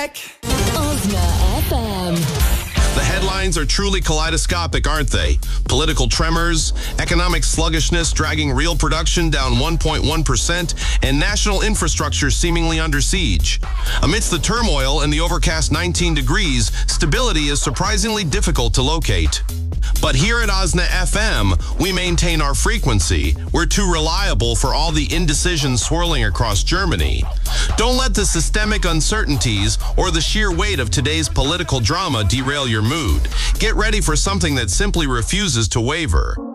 Osna FM. The headlines are truly kaleidoscopic, aren't they? Political tremors, economic sluggishness dragging real production down 1.1%, and national infrastructure seemingly under siege. Amidst the turmoil and the overcast 19 degrees, stability is surprisingly difficult to locate. But here at Osna FM, we maintain our frequency. We're too reliable for all the indecision swirling across Germany. Don't let the systemic uncertainties or the sheer weight of today's political drama derail your mood. Get ready for something that simply refuses to waver.